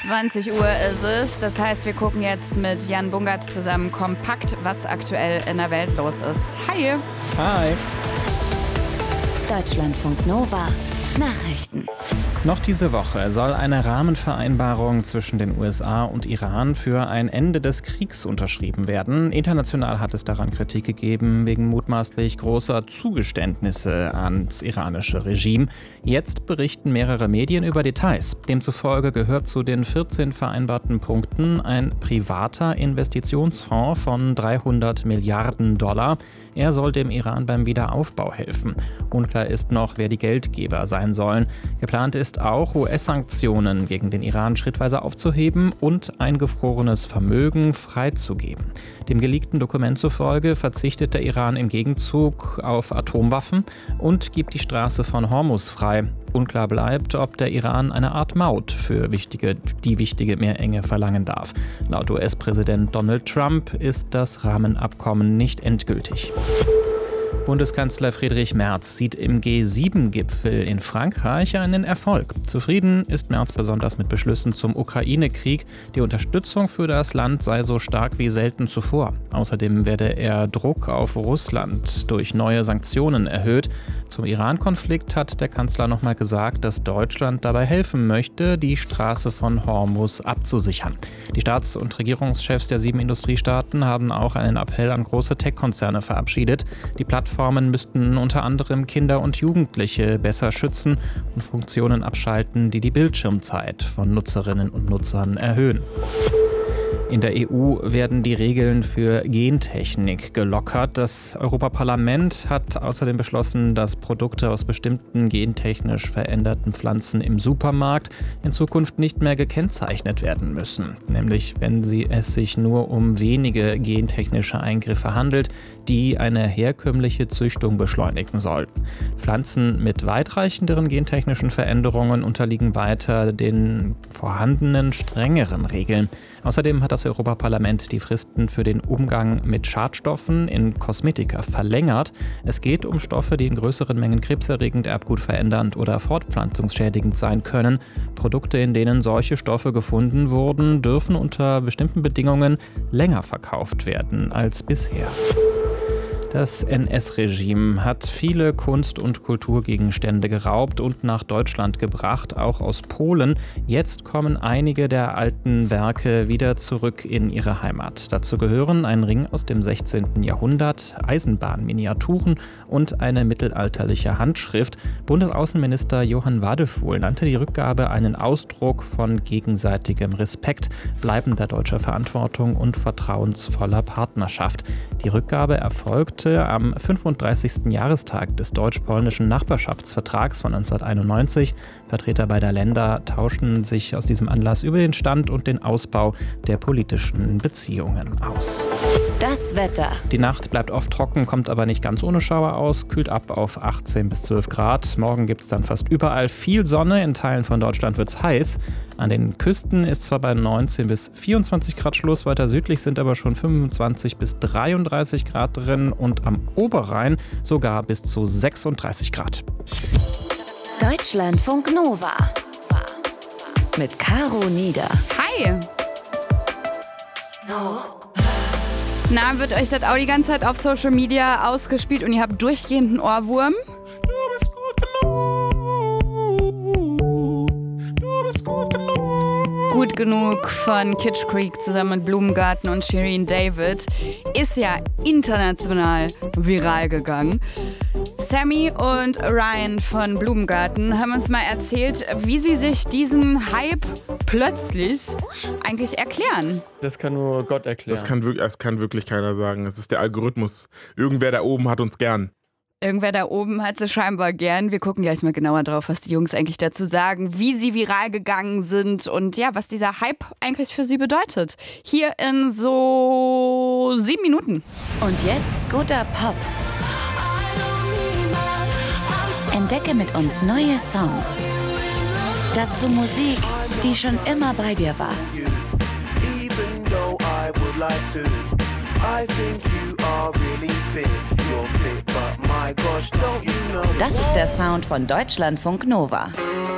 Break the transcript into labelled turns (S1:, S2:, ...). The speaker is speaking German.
S1: 20 Uhr ist es. Das heißt, wir gucken jetzt mit Jan Bungartz zusammen kompakt, was aktuell in der Welt los ist. Hi!
S2: Hi!
S3: Deutschlandfunk Nova. Nachrichten.
S2: Noch diese Woche soll eine Rahmenvereinbarung zwischen den USA und Iran für ein Ende des Kriegs unterschrieben werden. International hat es daran Kritik gegeben, wegen mutmaßlich großer Zugeständnisse ans iranische Regime. Jetzt berichten mehrere Medien über Details. Demzufolge gehört zu den 14 vereinbarten Punkten ein privater Investitionsfonds von 300 Milliarden $. Er soll dem Iran beim Wiederaufbau helfen. Unklar ist noch, wer die Geldgeber sein sollen. Geplant ist auch, US-Sanktionen gegen den Iran schrittweise aufzuheben und eingefrorenes Vermögen freizugeben. Dem geleakten Dokument zufolge verzichtet der Iran im Gegenzug auf Atomwaffen und gibt die Straße von Hormuz frei. Unklar bleibt, ob der Iran eine Art Maut für die wichtige Meerenge verlangen darf. Laut US-Präsident Donald Trump ist das Rahmenabkommen nicht endgültig. Bundeskanzler Friedrich Merz sieht im G7-Gipfel in Frankreich einen Erfolg. Zufrieden ist Merz besonders mit Beschlüssen zum Ukraine-Krieg. Die Unterstützung für das Land sei so stark wie selten zuvor. Außerdem werde er Druck auf Russland durch neue Sanktionen erhöht. Zum Iran-Konflikt hat der Kanzler nochmal gesagt, dass Deutschland dabei helfen möchte, die Straße von Hormuz abzusichern. Die Staats- und Regierungschefs der 7 Industriestaaten haben auch einen Appell an große Tech-Konzerne verabschiedet. Die Plattformen müssten unter anderem Kinder und Jugendliche besser schützen und Funktionen abschalten, die die Bildschirmzeit von Nutzerinnen und Nutzern erhöhen. In der EU werden die Regeln für Gentechnik gelockert. Das Europaparlament hat außerdem beschlossen, dass Produkte aus bestimmten gentechnisch veränderten Pflanzen im Supermarkt in Zukunft nicht mehr gekennzeichnet werden müssen. Nämlich, wenn es sich nur um wenige gentechnische Eingriffe handelt, die eine herkömmliche Züchtung beschleunigen sollten. Pflanzen mit weitreichenderen gentechnischen Veränderungen unterliegen weiter den vorhandenen strengeren Regeln. Außerdem hat das Europaparlament die Fristen für den Umgang mit Schadstoffen in Kosmetika verlängert. Es geht um Stoffe, die in größeren Mengen krebserregend, erbgutverändernd oder fortpflanzungsschädigend sein können. Produkte, in denen solche Stoffe gefunden wurden, dürfen unter bestimmten Bedingungen länger verkauft werden als bisher. Das NS-Regime hat viele Kunst- und Kulturgegenstände geraubt und nach Deutschland gebracht, auch aus Polen. Jetzt kommen einige der alten Werke wieder zurück in ihre Heimat. Dazu gehören ein Ring aus dem 16. Jahrhundert, Eisenbahnminiaturen und eine mittelalterliche Handschrift. Bundesaußenminister Johann Wadefuhl nannte die Rückgabe einen Ausdruck von gegenseitigem Respekt, bleibender deutscher Verantwortung und vertrauensvoller Partnerschaft. Die Rückgabe erfolgt am 35. Jahrestag des deutsch-polnischen Nachbarschaftsvertrags von 1991. Vertreter beider Länder tauschen sich aus diesem Anlass über den Stand und den Ausbau der politischen Beziehungen aus.
S3: Das Wetter.
S2: Die Nacht bleibt oft trocken, kommt aber nicht ganz ohne Schauer aus, kühlt ab auf 18 bis 12 Grad. Morgen gibt es dann fast überall viel Sonne, in Teilen von Deutschland wird es heiß. An den Küsten ist zwar bei 19 bis 24 Grad Schluss, weiter südlich sind aber schon 25 bis 33 Grad drin und am Oberrhein sogar bis zu 36 Grad.
S3: Deutschlandfunk Nova. Mit Caro Nieder.
S1: Hi! Na, wird euch das auch die ganze Zeit auf Social Media ausgespielt und ihr habt durchgehend einen Ohrwurm?
S4: Du bist gut genug. Du bist gut genug.
S1: Gut genug von Kitsch Creek zusammen mit Blumengarten und Shirin David ist ja international viral gegangen. Sammy und Ryan von Blumengarten haben uns mal erzählt, wie sie sich diesen Hype plötzlich eigentlich erklären.
S5: Das kann nur Gott erklären.
S4: Das kann wirklich keiner sagen. Es ist der Algorithmus. Irgendwer da oben hat uns gern.
S1: Irgendwer da oben hat sie scheinbar gern. Wir gucken gleich mal genauer drauf, was die Jungs eigentlich dazu sagen, wie sie viral gegangen sind und ja, was dieser Hype eigentlich für sie bedeutet. Hier in so 7 Minuten.
S3: Und jetzt guter Pop. Entdecke mit uns neue Songs. Dazu Musik, die schon immer bei dir war. Das ist der Sound von Deutschlandfunk Nova.